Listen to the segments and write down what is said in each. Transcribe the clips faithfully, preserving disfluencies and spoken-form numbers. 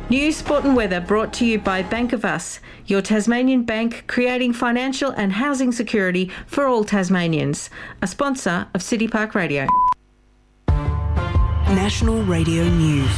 News, sport and weather brought to you by Bank of Us, your Tasmanian bank creating financial and housing security for all Tasmanians. A sponsor of City Park Radio. National Radio News.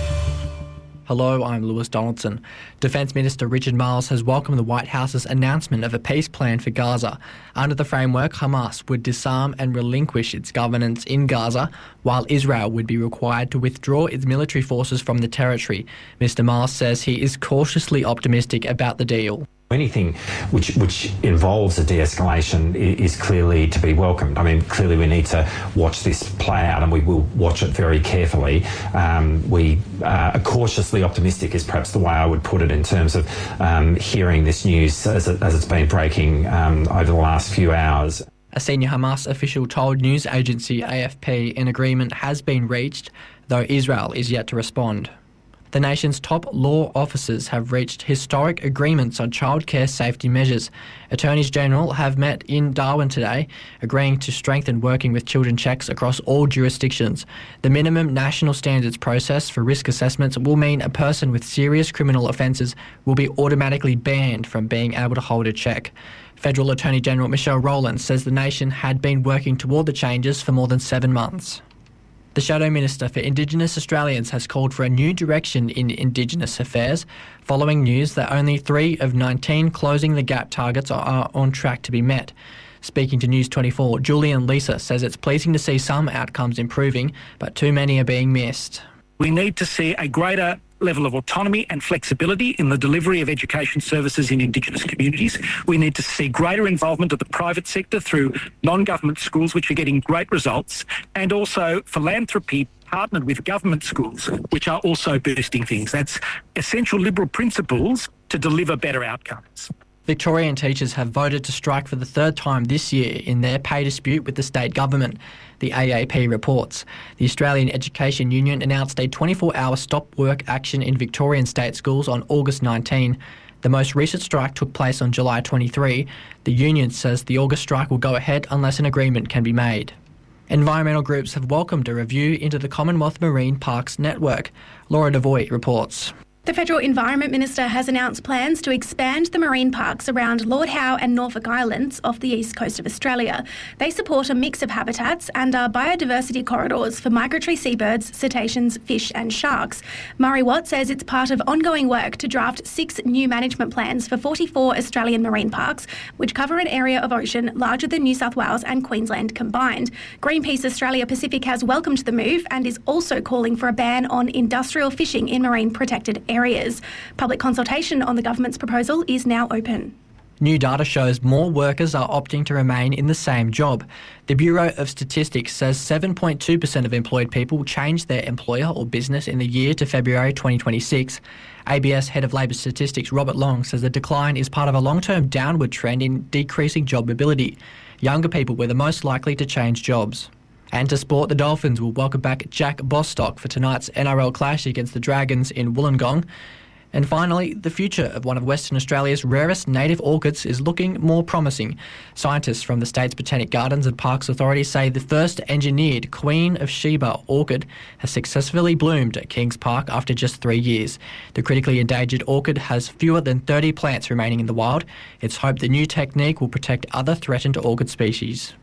Hello, I'm Lewis Donaldson. Defence Minister Richard Marles has welcomed the White House's announcement of a peace plan for Gaza. Under the framework, Hamas would disarm and relinquish its governance in Gaza, while Israel would be required to withdraw its military forces from the territory. Mister Marles says he is cautiously optimistic about the deal. Anything which which involves a de-escalation is clearly to be welcomed. I mean, clearly we need to watch this play out, and we will watch it very carefully. Um, we uh, are cautiously optimistic is perhaps the way I would put it in terms of um, hearing this news as, it, as it's been breaking um, over the last few hours. A senior Hamas official told news agency A F P an agreement has been reached, though Israel is yet to respond. The nation's top law officers have reached historic agreements on childcare safety measures. Attorneys General have met in Darwin today, agreeing to strengthen working with children checks across all jurisdictions. The minimum national standards process for risk assessments will mean a person with serious criminal offences will be automatically banned from being able to hold a check. Federal Attorney General Michelle Rowland says the nation had been working toward the changes for more than seven months. The Shadow Minister for Indigenous Australians has called for a new direction in Indigenous affairs, following news that only three of nineteen Closing the Gap targets are on track to be met. Speaking to News twenty-four, Julian Lisa says it's pleasing to see some outcomes improving, but too many are being missed. We need to see a greater level of autonomy and flexibility in the delivery of education services in Indigenous communities. We need to see greater involvement of the private sector through non-government schools, which are getting great results, and also philanthropy partnered with government schools, which are also boosting things. That's essential Liberal principles to deliver better outcomes. Victorian teachers have voted to strike for the third time this year in their pay dispute with the state government, the A A P reports. The Australian Education Union announced a twenty-four hour stop work action in Victorian state schools on August nineteenth. The most recent strike took place on July twenty-third. The union says the August strike will go ahead unless an agreement can be made. Environmental groups have welcomed a review into the Commonwealth Marine Parks network. Laura Devoy reports. The Federal Environment Minister has announced plans to expand the marine parks around Lord Howe and Norfolk Islands off the east coast of Australia. They support a mix of habitats and are biodiversity corridors for migratory seabirds, cetaceans, fish and sharks. Murray Watt says it's part of ongoing work to draft six new management plans for forty-four Australian marine parks, which cover an area of ocean larger than New South Wales and Queensland combined. Greenpeace Australia Pacific has welcomed the move and is also calling for a ban on industrial fishing in marine protected areas. areas. Public consultation on the government's proposal is now open. New data shows more workers are opting to remain in the same job. The Bureau of Statistics says seven point two percent of employed people changed their employer or business in the year to February twenty twenty-six. A B S Head of Labour Statistics Robert Long says the decline is part of a long-term downward trend in decreasing job mobility. Younger people were the most likely to change jobs. And to sport, the Dolphins will welcome back Jack Bostock for tonight's N R L clash against the Dragons in Wollongong. And finally, the future of one of Western Australia's rarest native orchids is looking more promising. Scientists from the state's Botanic Gardens and Parks Authority say the first engineered Queen of Sheba orchid has successfully bloomed at Kings Park after just three years. The critically endangered orchid has fewer than thirty plants remaining in the wild. It's hoped the new technique will protect other threatened orchid species.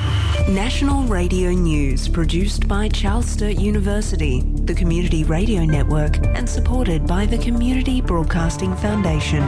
National Radio News, produced by Charles Sturt University, the Community Radio Network, and supported by the Community Broadcasting Foundation.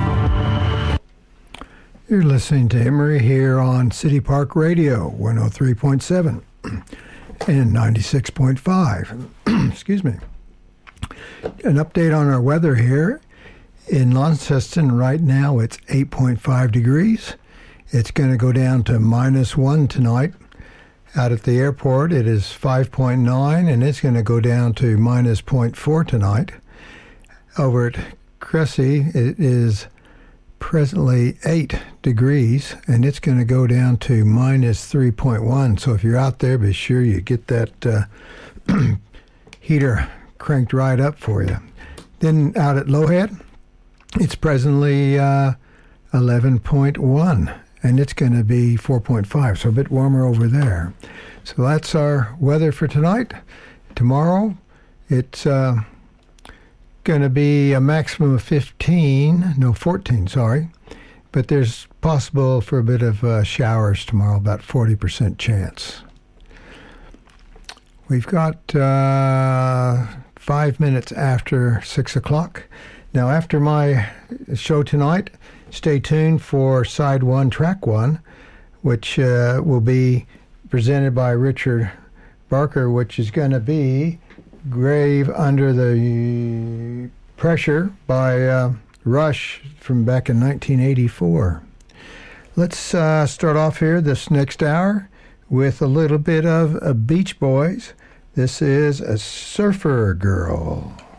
You're listening to Emery here on City Park Radio, one oh three point seven and ninety-six point five. Excuse me. An update on our weather here. In Launceston right now, it's eight point five degrees. It's going to go down to minus one tonight. Out at the airport, it is five point nine, and it's going to go down to minus zero point four tonight. Over at Cressy, it is presently eight degrees, and it's going to go down to minus three point one. So if you're out there, be sure you get that uh, heater cranked right up for you. Then out at Lowhead, it's presently uh, eleven point one. And it's going to be four point five, so a bit warmer over there. So that's our weather for tonight. Tomorrow, it's uh, going to be a maximum of fifteen, no, fourteen, sorry. But there's possible for a bit of uh, showers tomorrow, about forty percent chance. We've got uh, five minutes after six o'clock. Now, after my show tonight, stay tuned for Side One, Track One, which uh, will be presented by Richard Barker, which is going to be Grave Under the Pressure by uh, Rush from back in nineteen eighty-four. Let's uh, start off here this next hour with a little bit of uh, Beach Boys. This is A Surfer Girl.